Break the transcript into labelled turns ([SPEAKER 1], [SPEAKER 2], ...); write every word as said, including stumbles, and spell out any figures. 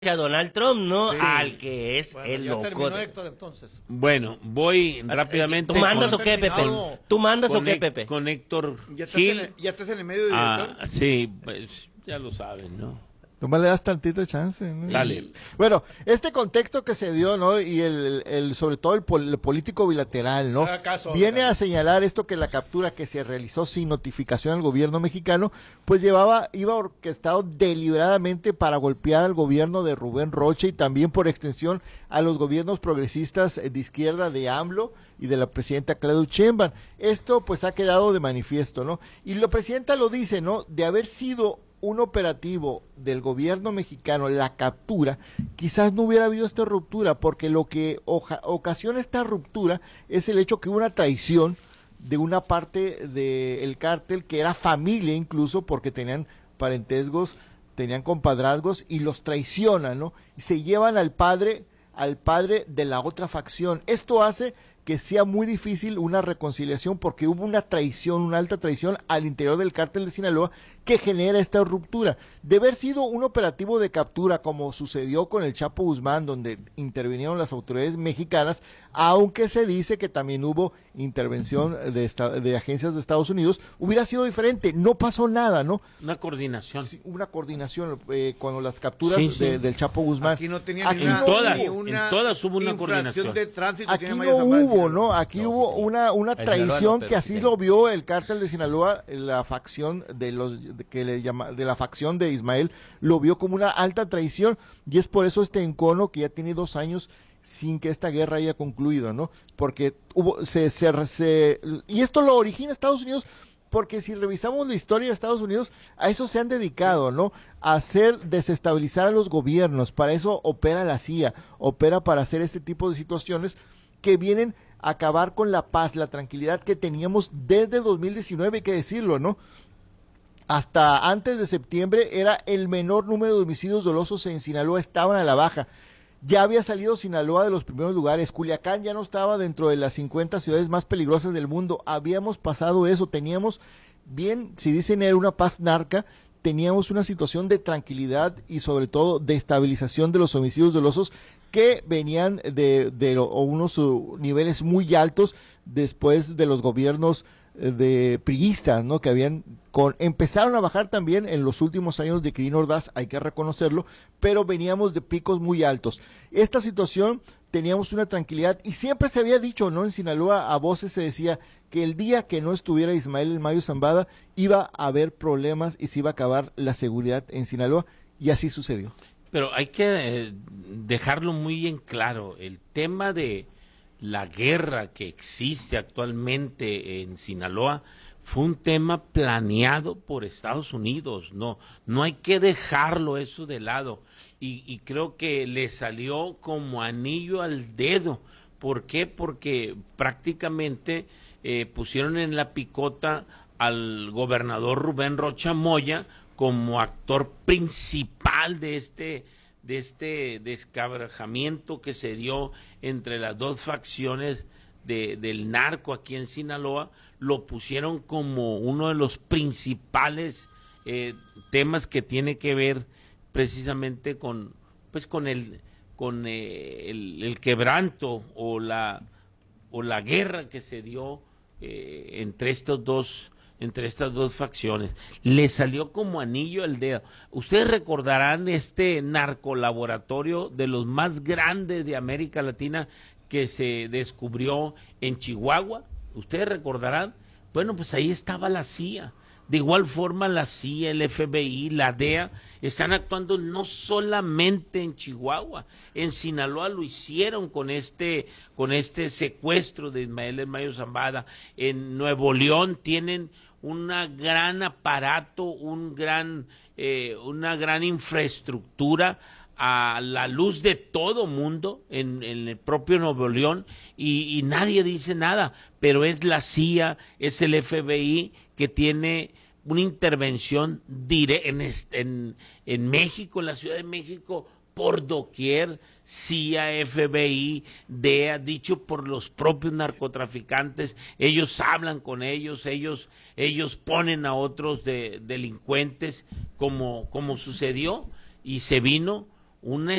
[SPEAKER 1] a Donald Trump, no
[SPEAKER 2] Sí.
[SPEAKER 1] al que es
[SPEAKER 2] Bueno,
[SPEAKER 1] el
[SPEAKER 2] ya
[SPEAKER 1] loco.
[SPEAKER 2] terminó,
[SPEAKER 1] de-
[SPEAKER 2] Héctor, entonces.
[SPEAKER 3] Bueno, voy rápidamente.
[SPEAKER 1] ¿Tú mandas
[SPEAKER 3] con-
[SPEAKER 1] o qué, Pepe?
[SPEAKER 2] terminado.
[SPEAKER 1] ¿Tú mandas o
[SPEAKER 3] con
[SPEAKER 1] qué,
[SPEAKER 3] Hec-
[SPEAKER 1] Pepe?
[SPEAKER 3] Con Héctor
[SPEAKER 4] ¿Ya estás, en
[SPEAKER 3] Gil.
[SPEAKER 4] el, ya estás en el medio, director?
[SPEAKER 3] Ah, sí, pues ya lo saben, ¿no?
[SPEAKER 5] Nomás le das tantita chance, ¿no?
[SPEAKER 3] Dale.
[SPEAKER 5] Bueno, este contexto que se dio, ¿no? Y el, el sobre todo el, pol- el político bilateral, ¿no?
[SPEAKER 2] Haga caso,
[SPEAKER 5] Viene
[SPEAKER 2] oiga.
[SPEAKER 5] a señalar esto que la captura que se realizó sin notificación al gobierno mexicano, pues llevaba, iba orquestado deliberadamente para golpear al gobierno de Rubén Rocha y también por extensión a los gobiernos progresistas de izquierda de AMLO y de la presidenta Claudia Sheinbaum. Esto pues ha quedado de manifiesto, ¿no? Y la presidenta lo dice, ¿no? De haber sido un operativo del gobierno mexicano, la captura, quizás no hubiera habido esta ruptura, porque lo que oja- ocasiona esta ruptura es el hecho que hubo una traición de una parte del cártel que era familia incluso, porque tenían parentescos, tenían compadrazgos y los traicionan, ¿no? Y se llevan al padre, al padre de la otra facción. Esto hace que sea muy difícil una reconciliación porque hubo una traición, una alta traición al interior del cártel de Sinaloa que genera esta ruptura. De haber sido un operativo de captura como sucedió con el Chapo Guzmán, donde intervinieron las autoridades mexicanas, aunque se dice que también hubo intervención de, esta- de agencias de Estados Unidos, hubiera sido diferente. No pasó nada, ¿no?
[SPEAKER 3] Una coordinación.
[SPEAKER 5] Sí, una coordinación eh, cuando las capturas
[SPEAKER 3] Sí, sí.
[SPEAKER 5] de- del Chapo Guzmán.
[SPEAKER 4] Aquí no tenía
[SPEAKER 5] Aquí
[SPEAKER 4] ni una,
[SPEAKER 5] no
[SPEAKER 3] todas,
[SPEAKER 4] ni
[SPEAKER 5] hubo.
[SPEAKER 4] una
[SPEAKER 3] en todas hubo una
[SPEAKER 4] infracción
[SPEAKER 3] coordinación.
[SPEAKER 4] de tránsito.
[SPEAKER 5] Aquí
[SPEAKER 4] tiene
[SPEAKER 5] no
[SPEAKER 4] Mayo Zambada,
[SPEAKER 5] hubo,
[SPEAKER 4] Sinaloa.
[SPEAKER 5] ¿no? Aquí
[SPEAKER 1] No,
[SPEAKER 5] hubo
[SPEAKER 1] sí.
[SPEAKER 5] una, una
[SPEAKER 1] El Sinaloa no,
[SPEAKER 5] traición
[SPEAKER 1] pero
[SPEAKER 5] que
[SPEAKER 1] sí
[SPEAKER 5] así
[SPEAKER 1] que-
[SPEAKER 5] lo vio el cártel de Sinaloa, la facción de los de, que le llama de la facción de Ismael, lo vio como una alta traición y es por eso este encono que ya tiene dos años sin que esta guerra haya concluido, ¿no? Porque hubo se, se, se y esto lo origina Estados Unidos. Porque si revisamos la historia de Estados Unidos, a eso se han dedicado, ¿no? A hacer desestabilizar a los gobiernos. Para eso opera la C I A, opera para hacer este tipo de situaciones que vienen a acabar con la paz, la tranquilidad que teníamos desde dos mil diecinueve, hay que decirlo, ¿no? Hasta antes de septiembre era el menor número de homicidios dolosos en Sinaloa, estaban a la baja. Ya había salido Sinaloa de los primeros lugares, Culiacán ya no estaba dentro de las cincuenta ciudades más peligrosas del mundo, habíamos pasado eso, teníamos bien, si dicen era una paz narca, teníamos una situación de tranquilidad y sobre todo de estabilización de los homicidios dolosos que venían de, de lo- o unos uh, niveles muy altos después de los gobiernos eh, de priistas, ¿no? Que habían con, empezaron a bajar también en los últimos años de Quirino Ordaz, hay que reconocerlo, pero veníamos de picos muy altos. Esta situación teníamos una tranquilidad y siempre se había dicho, ¿no? En Sinaloa a voces se decía que el día que no estuviera Ismael El Mayo Zambada iba a haber problemas y se iba a acabar la seguridad en Sinaloa y así sucedió.
[SPEAKER 3] Pero hay que eh, dejarlo muy en claro. El tema de la guerra que existe actualmente en Sinaloa fue un tema planeado por Estados Unidos. No, no hay que dejarlo eso de lado. Y, y creo que le salió como anillo al dedo. ¿Por qué? Porque prácticamente eh, pusieron en la picota al gobernador Rubén Rocha Moya como actor principal de este de este descabrajamiento que se dio entre las dos facciones de, del narco aquí en Sinaloa. Lo pusieron como uno de los principales eh, temas que tiene que ver precisamente con pues con el con eh, el, el quebranto o la o la guerra que se dio eh, entre estos dos entre estas dos facciones. Le salió como anillo al dedo. Ustedes recordarán este narcolaboratorio de los más grandes de América Latina que se descubrió en Chihuahua. Ustedes recordarán. Bueno, pues ahí estaba la C I A. De igual forma la C I A, el F B I, la D E A están actuando no solamente en Chihuahua, en Sinaloa lo hicieron con este con este secuestro de Ismael El Mayo Zambada, en Nuevo León tienen una gran aparato, un gran eh, una gran infraestructura a la luz de todo mundo en, en el propio Nuevo León y, y nadie dice nada, pero es la C I A, es el F B I que tiene una intervención directa en, en, en México, en la Ciudad de México, por doquier, C I A, F B I, D E A, dicho por los propios narcotraficantes. Ellos hablan con ellos, ellos, ellos ponen a otros de, delincuentes como, como sucedió y se vino una